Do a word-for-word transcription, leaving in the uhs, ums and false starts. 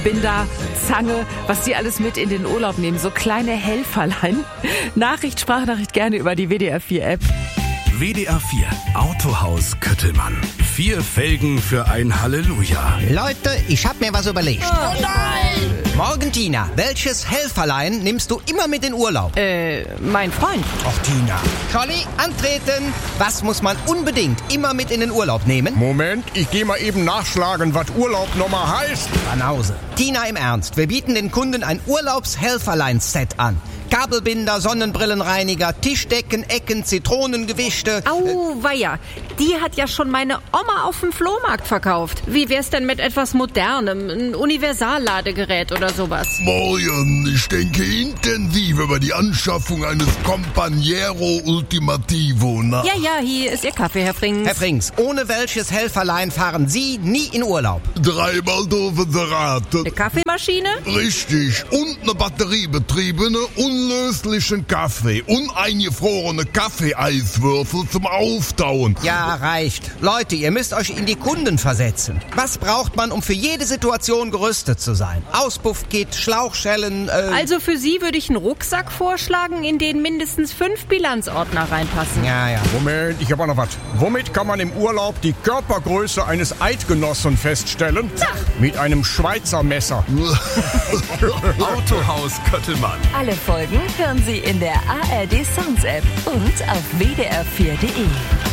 Binder, Zange, was die alles mit in den Urlaub nehmen. So kleine Helferlein. Nachricht, Sprachnachricht gerne über die W D R vier App. W D R vier Autohaus Köttelmann. Vier Felgen für ein Halleluja. Leute, ich hab mir was überlegt. Oh nein! Morgen, Tina, welches Helferlein nimmst du immer mit in Urlaub? Äh, mein Freund. Och, Tina. Scholli, antreten. Was muss man unbedingt immer mit in den Urlaub nehmen? Moment, ich geh mal eben nachschlagen, was Urlaub nochmal heißt. Banause. Tina, im Ernst, wir bieten den Kunden ein Urlaubshelferlein-Set an. Kabelbinder, Sonnenbrillenreiniger, Tischdecken, Ecken, Zitronengewischte. Au, weia. Die hat ja schon meine Oma auf dem Flohmarkt verkauft. Wie wär's denn mit etwas Modernem? Ein Universalladegerät oder sowas? Morgen, ich denke intensiv über die Anschaffung eines Companiero Ultimativo nach. Ja, ja, hier ist Ihr Kaffee, Herr Frings. Herr Frings, ohne welches Helferlein fahren Sie nie in Urlaub? Dreimal dürfen Sie raten. Eine Kaffeemaschine? Richtig. Und eine batteriebetriebene, unlöslichen Kaffee und eingefrorene Kaffeeeiswürfel zum Auftauen. Ja, reicht. Leute, ihr müsst euch in die Kunden versetzen. Was braucht man, um für jede Situation gerüstet zu sein? Auspuffkit, Schlauchschellen, äh... Also für Sie würde ich einen Rucksack vorschlagen, in den mindestens fünf Bilanzordner reinpassen. Ja, ja. Moment, ich hab auch noch was. Womit kann man im Urlaub die Körpergröße eines Eidgenossen feststellen? Zach. Mit einem Schweizer Messer. Autohaus Köttelmann. Alle Folgen hören Sie in der A R D Sounds App und auf W D R vier Punkt D E.